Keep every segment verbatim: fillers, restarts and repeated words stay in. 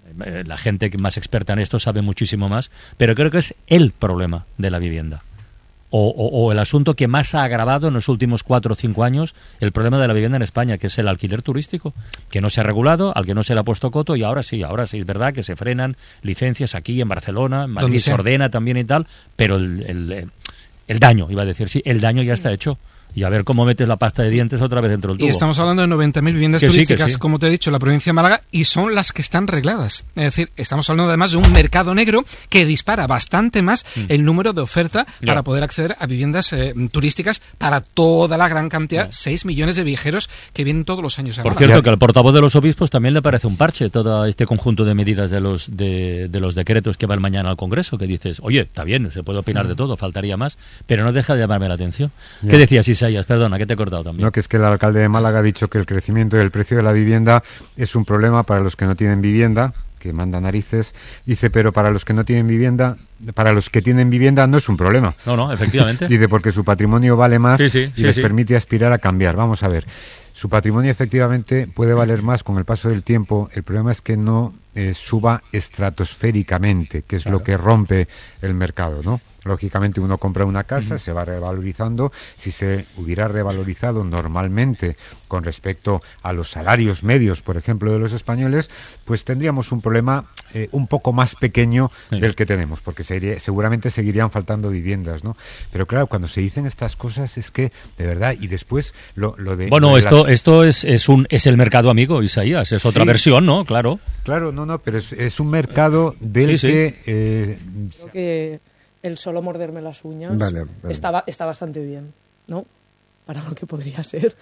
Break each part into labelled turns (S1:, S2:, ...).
S1: eh, la gente que más experta en esto sabe muchísimo más, pero creo que es el problema de la vivienda. O, o, o el asunto que más ha agravado en los últimos cuatro o cinco años el problema de la vivienda en España, que es el alquiler turístico, que no se ha regulado, al que no se le ha puesto coto, y ahora sí, ahora sí, es verdad que se frenan licencias aquí en Barcelona, en Madrid se ordena también y tal, pero el, el, el daño, iba a decir, sí, el daño ya está hecho. Y a ver cómo metes la pasta de dientes otra vez dentro del tubo.
S2: Y estamos hablando de noventa mil viviendas
S1: que
S2: turísticas,
S1: sí, sí.
S2: como te he dicho, en la provincia de Málaga, y son las que están regladas. Es decir, estamos hablando además de un mercado negro que dispara bastante más mm. el número de oferta yeah. para poder acceder a viviendas eh, turísticas para toda la gran cantidad, yeah. seis millones de viajeros que vienen todos los años a
S1: Por
S2: Málaga.
S1: cierto, que al portavoz de los obispos también le parece un parche todo este conjunto de medidas de los de, de los decretos que van mañana al Congreso, que dices, oye, está bien, se puede opinar mm. de todo, faltaría más, pero no deja de llamarme la atención. Yeah. ¿Qué decías, Isaías? Perdona, que te cortado también.
S3: No, que es que el alcalde de Málaga ha dicho que el crecimiento del precio de la vivienda es un problema para los que no tienen vivienda, que manda narices, dice, pero para los que no tienen vivienda, para los que tienen vivienda no es un problema.
S1: No, no, efectivamente.
S3: Dice, porque su patrimonio vale más
S1: sí, sí,
S3: y
S1: sí,
S3: les
S1: sí.
S3: permite aspirar a cambiar. Vamos a ver, su patrimonio efectivamente puede valer más con el paso del tiempo, el problema es que no eh, suba estratosféricamente, que es claro. lo que rompe el mercado, ¿no? Lógicamente uno compra una casa, uh-huh. se va revalorizando. Si se hubiera revalorizado normalmente con respecto a los salarios medios, por ejemplo, de los españoles, pues tendríamos un problema eh, un poco más pequeño sí. del que tenemos, porque sería, seguramente seguirían faltando viviendas, ¿no? Pero claro, cuando se dicen estas cosas es que, de verdad, y después lo, lo de...
S1: Bueno,
S3: lo de
S1: esto
S3: las...
S1: esto es, es, un, es el mercado amigo, Isaías, es otra sí. versión, ¿no? Claro.
S3: Claro, no, no, pero es, es un mercado del
S1: sí,
S3: que...
S1: Sí.
S4: Eh, Creo que... el solo morderme las uñas
S5: vale, vale.
S4: Está, está bastante bien, ¿no? Para lo que podría ser.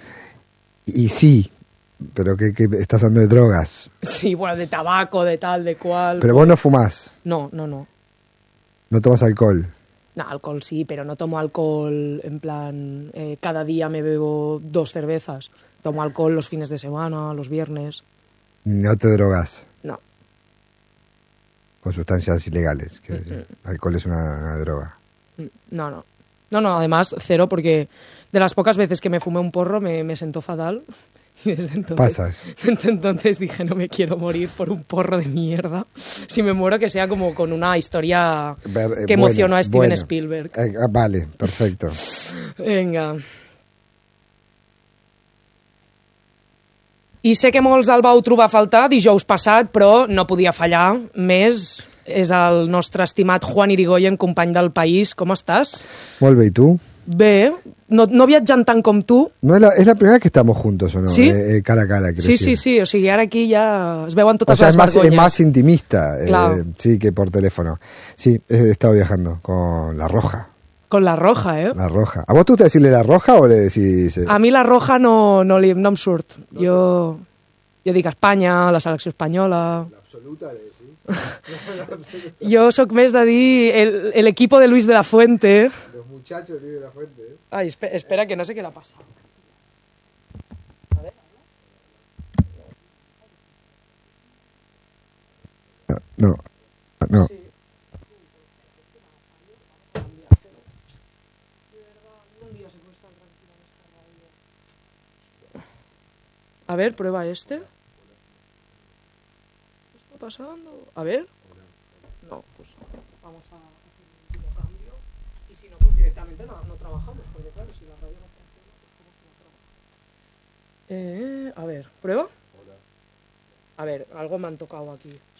S5: Y sí, pero que, que estás hablando de drogas.
S4: Sí, bueno, de tabaco, de tal, de cual.
S5: Pero
S4: pues...
S5: vos no fumás.
S4: No, no, no.
S5: ¿No tomas alcohol?
S4: No, alcohol sí, pero no tomo alcohol en plan, eh, cada día me bebo dos cervezas. Tomo alcohol los fines de semana, los viernes.
S5: ¿No te drogas?
S4: No.
S5: Con sustancias ilegales. Que mm-hmm. Alcohol es una, una droga.
S4: No, no. No, no, además cero, porque de las pocas veces que me fumé un porro me, me sentó fatal. Y desde entonces,
S5: Pasas.
S4: Desde entonces dije, no me quiero morir por un porro de mierda. Si me muero, que sea como con una historia Ver, eh, que emocionó bueno, a Steven
S5: bueno.
S4: Spielberg.
S5: Eh, vale, perfecto.
S4: Venga. I sé que molts el vau trobar a faltar dijous passat, però no podia fallar més. És el nostre estimat Juan Irigoyen, company del País. Com estàs?
S5: Molt bé, i tu?
S4: Bé, no, no viatjant tant com tu.
S5: No es la, es la primera vez que estamos juntos, ¿o no?
S4: ¿Sí?
S5: Eh, eh, cara a cara, quiero
S4: sí,
S5: decir.
S4: Sí, sí, o sigui, ara aquí ja es veuen totes
S5: o sea,
S4: les
S5: es más,
S4: vergonyes.
S5: es más intimista,
S4: claro.
S5: eh, sí, que por teléfono. Sí, he estado viajando con La Roja.
S4: Con La Roja, eh?
S5: La Roja. ¿A vos te gusta decirle La Roja o le decís...? Eh?
S4: A mi La Roja no, no, li, no em surt. No, jo, jo dic Espanya, la selecció espanyola...
S5: L'absoluta, le decís?
S4: Jo sóc més de dir el, el equipo de Luis de la Fuente.
S5: Los muchachos de Luis de la Fuente. ¿eh?
S4: Ay, espera, espera, que no sé qué le pasa. A ver.
S5: No, no.
S4: Sí. A ver, prueba este. ¿Qué está pasando? A ver. No, pues vamos a hacer un último cambio. Y si no, pues directamente no, no trabajamos. Porque claro, si la radio no funciona, pues ¿cómo se va a trabajar? Eh, a ver, ¿prueba? A ver, algo me han tocado aquí.